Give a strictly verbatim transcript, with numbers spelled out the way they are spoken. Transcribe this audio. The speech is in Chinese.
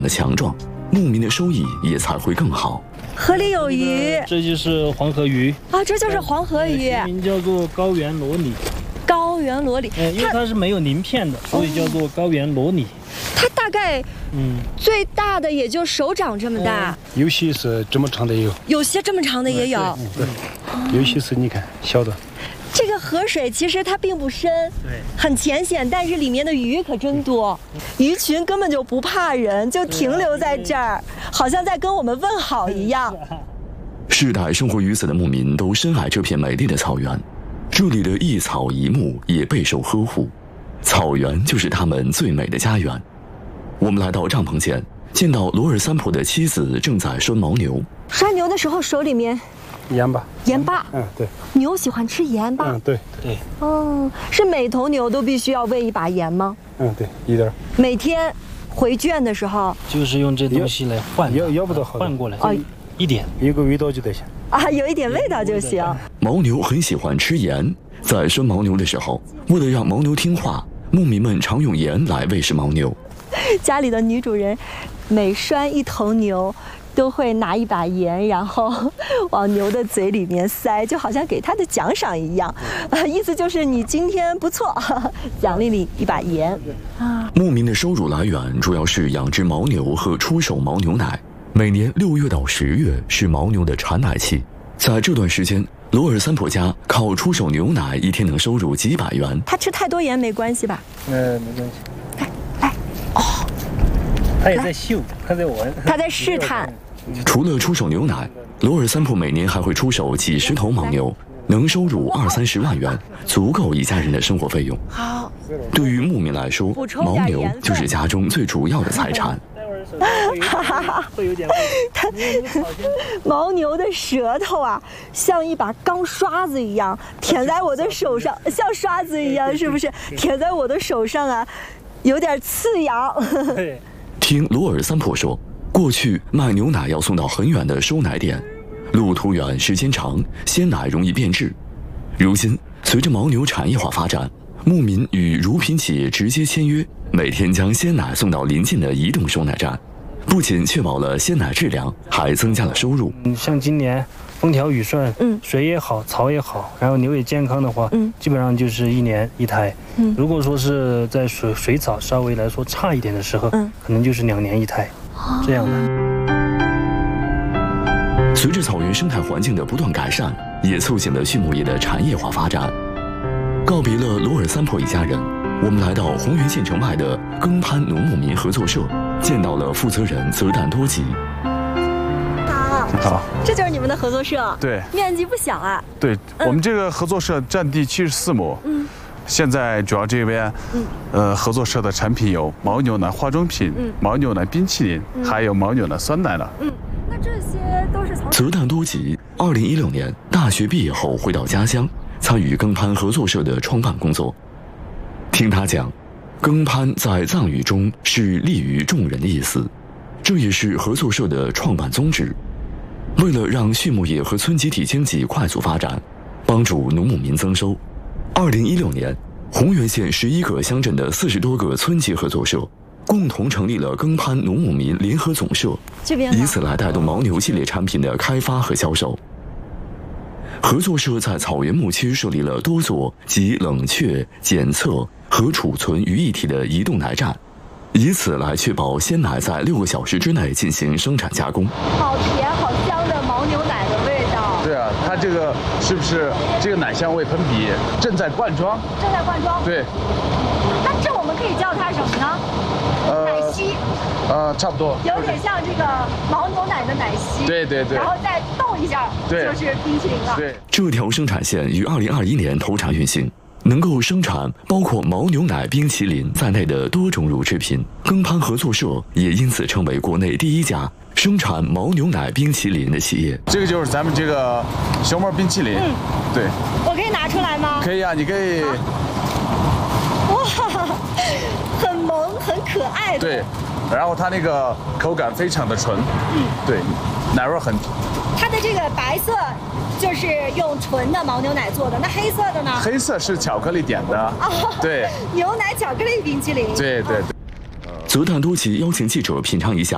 的强壮，牧民的收益也才会更好。 河里有鱼， 这就是黄河鱼啊，这就是黄河鱼， 学名叫做高原裸鲤。 高原裸鲤， 嗯，因为它是没有鳞片的，所以叫做高原裸鲤。 它大概，嗯，最大的也就手掌这么大， 有些是这么长的也有， 有些这么长的也有， 嗯、对，对有些是你看小的。 这个河水其实它并不深， 对， 很浅显，但是里面的鱼可真多，鱼群根本就不怕人，就停留在这儿，好像在跟我们问好一样。 世代生活于此的牧民都深爱这片美丽的草原，这里的一草一木也备受呵护，草原就是他们最美的家园。我们来到帐篷前，见到罗尔三婆的妻子正在拴牦牛。拴牛的时候手里面盐巴， 盐巴， 嗯，对， 牛喜欢吃盐巴， 嗯，对对， 哦，是每头牛都必须要喂一把盐吗？ 嗯，对，一点。 每天回圈的时候， 就是用这东西来换， 要要不得换过来， 哦， 一点， 有个味道就得行啊，有一点味道就行。 牦牛很喜欢吃盐，在拴牦牛的时候，为了让牦牛听话，牧民们常用盐来喂食牦牛。 家里的女主人每拴一头牛，都会拿一把盐，然后往牛的嘴里面塞，就好像给它的奖赏一样。呃，意思就是你今天不错，奖励你一把盐。啊， 牧民的收入来源主要是养殖牦牛和出售牦牛奶。每年六月到十月是牦牛的产奶期，在这段时间，罗尔三婆家靠出售牛奶一天能收入几百元。 他吃太多盐没关系吧？ 呃，没关系。 来来，哦， 他也在嗅，他在闻， 他在试探。 除了出售牛奶，罗尔三婆每年还会出手几十头牦牛，能收入二三十万元，足够一家人的生活费用。 好， 对于牧民来说，牦牛就是家中最主要的财产。 哈哈哈，会有点味。它牦牛的舌头啊，像一把钢刷子一样舔在我的手上，像刷子一样，是不是？舔在我的手上啊，有点刺痒。 听罗尔三婆说，过去卖牛奶要送到很远的收奶点，路途远，时间长，鲜奶容易变质。如今，随着牦牛产业化发展，牧民与乳品企业直接签约，每天将鲜奶送到邻近的移动收奶站，不仅确保了鲜奶质量，还增加了收入。 嗯，像今年风调雨顺， 嗯， 水也好，草也好，然后牛也健康的话， 嗯，基本上就是一年一胎。 嗯， 如果说是在水水草稍微来说差一点的时候，嗯，可能就是两年一胎，哦，这样的。 随着草原生态环境的不断改善，也促进了畜牧业的产业化发展。告别了罗尔三婆一家人，我们来到红原县城外的耕潘农牧民合作社，见到了负责人泽旦多吉。 好， 好， 这就是你们的合作社。 对， 面积不小啊。 对，嗯，我们这个合作社占地七十四亩。嗯，现在主要这边，嗯，呃，合作社的产品有牦牛奶化妆品、嗯、牦牛奶冰淇淋，嗯，还有牦牛奶酸奶了。 嗯，那这些都是从泽旦多吉二零一六年大学毕业后回到家乡，参与耕潘合作社的创办工作。听他讲，耕潘在藏语中是利于众人的意思，这也是合作社的创办宗旨。为了让畜牧业和村集体经济快速发展，帮助农牧民增收，二零一六年，红原县十一个乡镇的四十多个村级合作社共同成立了耕潘农牧民联合总社，以此来带动牦牛系列产品的开发和销售。合作社在草原牧区设立了多座集冷却、检测和储存于一体的移动奶站，以此来确保鲜奶在六个小时之内进行生产加工。 好甜好香的牦牛奶的味道。 对啊，它这个是不是这个奶香味喷鼻？正在灌装。 正在灌装。 对。 那这我们可以叫它什么呢？呃、奶昔。 呃，差不多。 有点像这个牦牛奶的奶昔。 对对对。 然后再冻一下，对，就是冰淇淋了。 对。 这条生产线于二零二一年投产运行。能够生产包括牦牛奶冰淇淋在内的多种乳制品，耕潘合作社也因此成为国内第一家生产牦牛奶冰淇淋的企业。 这个就是咱们这个熊猫冰淇淋。嗯，对。 我可以拿出来吗？ 可以啊，你可以。 哇，很萌，很可爱的。 对，然后它那个口感非常的纯。嗯，对，奶味很。 它的这个白色。就是用纯的牦牛奶做的，那黑色的呢？ 黑色是巧克力点的，哦，对， 牛奶巧克力冰淇淋。 对对对。 泽旦多吉邀请记者品尝一下